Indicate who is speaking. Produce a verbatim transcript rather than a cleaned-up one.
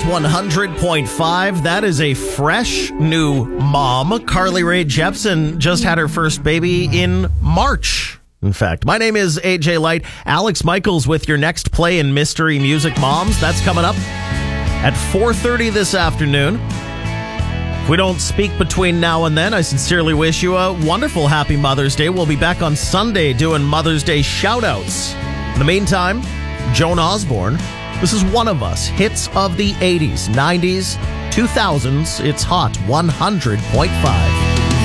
Speaker 1: Hot one hundred point five. That is a fresh new mom. Carly Rae Jepsen just had her first baby in March. In fact, my name is A J Light. Alex Michaels with your next play in Mystery Music Moms. That's coming up at four thirty this afternoon. If we don't speak between now and then, I sincerely wish you a wonderful happy Mother's Day. We'll be back on Sunday doing Mother's Day shout-outs. In the meantime, Joan Osborne. This is One of Us. Hits of the eighties, nineties, two thousands. It's Hot one hundred point five.